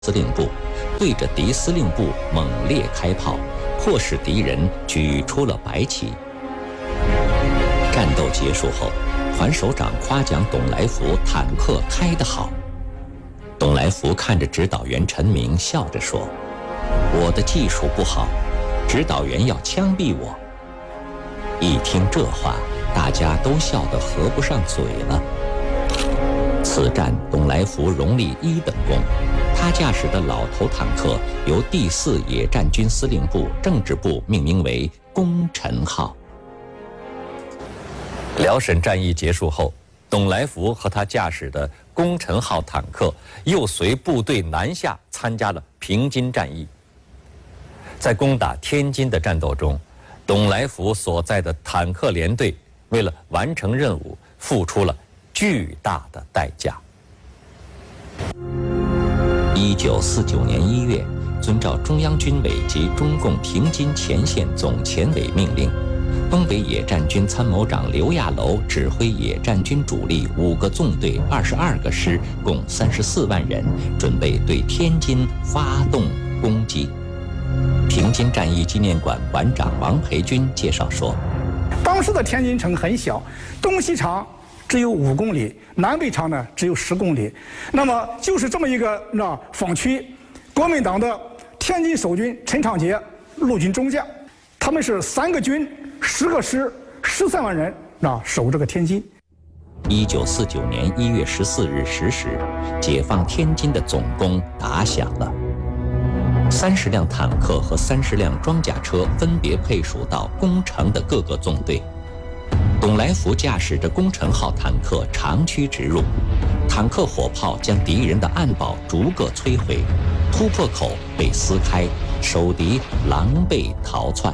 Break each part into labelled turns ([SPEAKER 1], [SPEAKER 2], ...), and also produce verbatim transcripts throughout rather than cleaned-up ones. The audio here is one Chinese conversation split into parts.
[SPEAKER 1] 司令部，对着敌司令部猛烈开炮，迫使敌人举出了白旗。战斗结束后，团首长夸奖董来福坦克开得好。董来福看着指导员陈明，笑着说：“我的技术不好，指导员要枪毙我。”一听这话，大家都笑得合不上嘴了。此战，董来福荣立一等功。他驾驶的老头坦克由第四野战军司令部政治部命名为“功臣号”。辽沈战役结束后，董来福和他驾驶的“功臣号”坦克又随部队南下，参加了平津战役。在攻打天津的战斗中，董来福所在的坦克连队为了完成任务，付出了巨大的代价。一九四九年一月，遵照中央军委及中共平津前线总前委命令，东北野战军参谋长刘亚楼指挥野战军主力五个纵队、二十二个师，共三十四万人，准备对天津发动攻击。平津战役纪念馆馆长王培军介绍说：“
[SPEAKER 2] 当时的天津城很小，东西长只有五公里，南北长呢只有十公里。那么就是这么一个那防区，国民党的天津守军陈长捷陆军中将，他们是三个军、十个师、十三万人啊守这个天津。”
[SPEAKER 1] 一九四九年一月十四日十时，解放天津的总攻打响了。三十辆坦克和三十辆装甲车分别配属到攻城的各个纵队。董来福驾驶着“功臣号”坦克长驱直入，坦克火炮将敌人的暗堡逐个摧毁，突破口被撕开，守敌狼狈逃窜。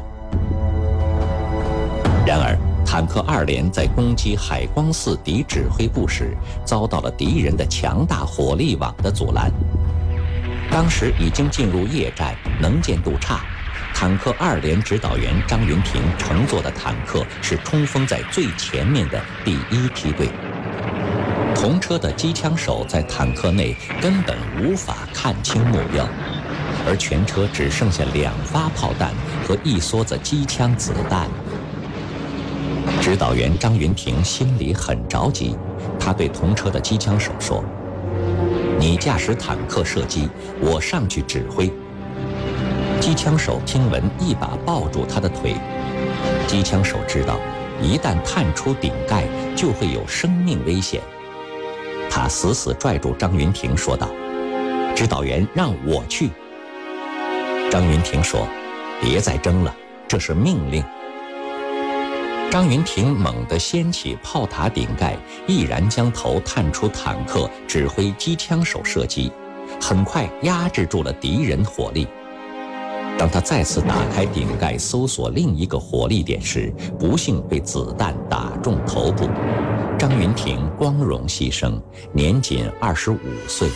[SPEAKER 1] 然而，坦克二连在攻击海光寺敌指挥部时，遭到了敌人的强大火力网的阻拦。当时已经进入夜战，能见度差。坦克二连指导员张云平乘坐的坦克是冲锋在最前面的第一梯队。同车的机枪手在坦克内根本无法看清目标，而全车只剩下两发炮弹和一梭子机枪子弹。指导员张云平心里很着急，他对同车的机枪手说：“你驾驶坦克射击，我上去指挥。”机枪手听闻，一把抱住他的腿。机枪手知道，一旦探出顶盖，就会有生命危险。他死死拽住张云平，说道：“指导员让我去。”张云平说：“别再争了，这是命令。”张云平猛地掀起炮塔顶盖，毅然将头探出坦克，指挥机枪手射击，很快压制住了敌人火力。当他再次打开顶盖搜索另一个火力点时，不幸被子弹打中头部。张云平光荣牺牲，年仅二十五岁。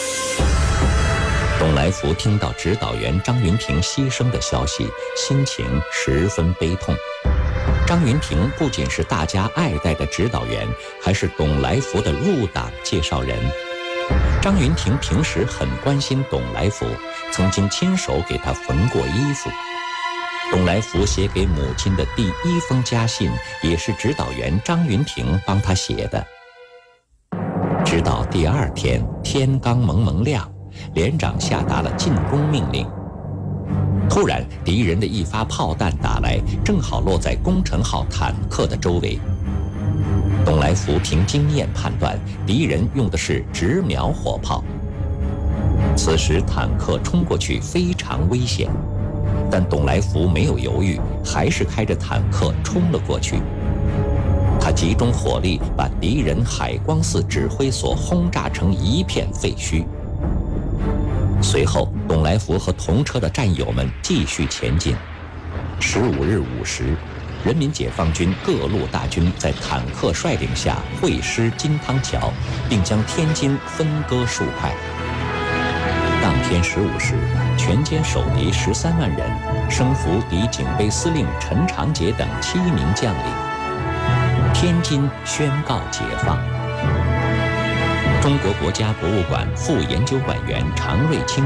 [SPEAKER 1] 董来福听到指导员张云平牺牲的消息，心情十分悲痛。张云平不仅是大家爱戴的指导员，还是董来福的入党介绍人。张云平平时很关心董来福，曾经亲手给他缝过衣服。董来福写给母亲的第一封家信，也是指导员张云平帮他写的。直到第二天天刚蒙蒙亮，连长下达了进攻命令。突然，敌人的一发炮弹打来，正好落在“功臣号”坦克的周围。董来福凭经验判断，敌人用的是直瞄火炮。此时坦克冲过去非常危险，但董来福没有犹豫，还是开着坦克冲了过去。他集中火力，把敌人海光寺指挥所轰炸成一片废墟。随后，董来福和同车的战友们继续前进。十五日午时，人民解放军各路大军在坦克率领下会师金汤桥，并将天津分割数块。当天十五时，全歼守敌十三万人，升俘敌警备司令陈长捷等七名将领。天津宣告解放。 中国国家博物馆副研究馆员常瑞清